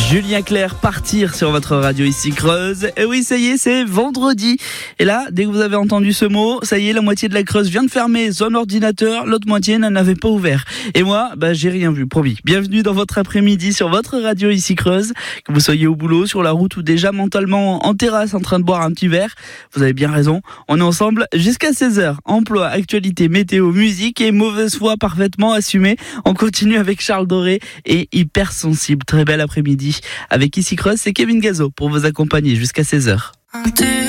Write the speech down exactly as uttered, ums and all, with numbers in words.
Julien Clerc, Partir sur votre radio ici Creuse. Et oui, ça y est, c'est vendredi. Et là, dès que vous avez entendu ce mot, ça y est, la moitié de la Creuse vient de fermer son ordinateur, l'autre moitié n'en avait pas ouvert. Et moi, bah, j'ai rien vu, promis. Bienvenue dans votre après-midi sur votre radio ici Creuse. Que vous soyez au boulot, sur la route ou déjà mentalement en terrasse en train de boire un petit verre, vous avez bien raison. On est ensemble jusqu'à seize heures. Emploi, actualité, météo, musique et mauvaise foi parfaitement assumée. On continue avec Charles Doré et Hypersensible. Très bel après-midi. Avec ici Creuse, c'est Kevin Gazo pour vous accompagner jusqu'à seize heures.